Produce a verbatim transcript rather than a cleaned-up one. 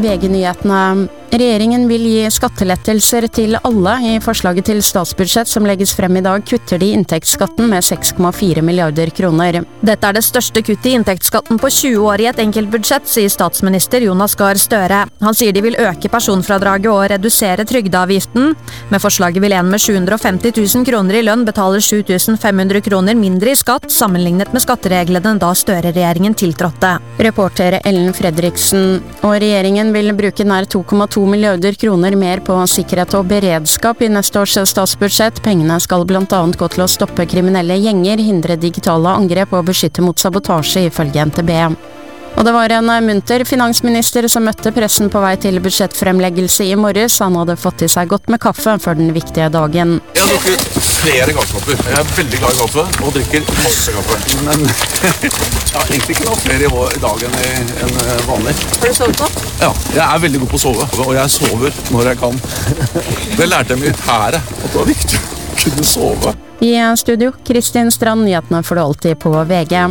V G-nyhetene. Regjeringen vil gi skattelettelser til alle. I forslaget til statsbudsjett som legges frem i dag kutter de inntektsskatten med seks komma fire milliarder kroner. Dette er det største kuttet i inntektsskatten på tjue år i et enkeltbudsjett, sier statsminister Jonas Gahr Støre. Han sier de vil øke personfradraget og redusere trygdeavgiften. Med forslaget vil en med sju hundre og femti tusen kroner i lønn betale sju tusen fem hundre kroner mindre i skatt, sammenlignet med skattereglene da Støre-regjeringen tiltrådte. Reporter Ellen Fredriksen. Og regjeringen vil bruke nær to komma to milliarder kroner mer på sikkerhet og beredskap i neste års statsbudsjett. Pengene skal blant annet gå til å stoppe kriminelle gjenger, hindre digitale angrep og beskytte mot sabotasje, ifølge N T B. Og det var en munter finansminister som møtte pressen på vei til budsjettfremleggelse i morges. Han hadde fått i seg godt med kaffe før den viktige dagen. Jeg har drukket flere kaffekopper. Jeg er veldig glad i kaffe og drikker masse kaffe. Men jeg har egentlig ikke noe flere i dag enn, enn vanlig. Har du sovet på? Ja, jeg er veldig god på å sove, og jeg sover når jeg kan. Det lærte jeg militæret, at det var viktig å kunne sove. I studio, Kristin Strand, nyhetene får du alltid på V G.